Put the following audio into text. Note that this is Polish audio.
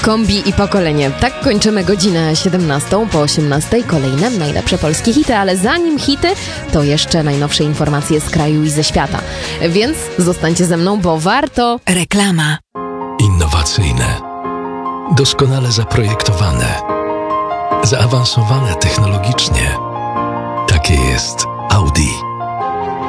Kombi i pokolenie. Tak kończymy godzinę 17. Po 18. Kolejne najlepsze polskie hity, ale zanim hity, to jeszcze najnowsze informacje z kraju i ze świata. Więc zostańcie ze mną, bo warto. Reklama. Innowacyjne, doskonale zaprojektowane, zaawansowane technologicznie. Takie jest Audi.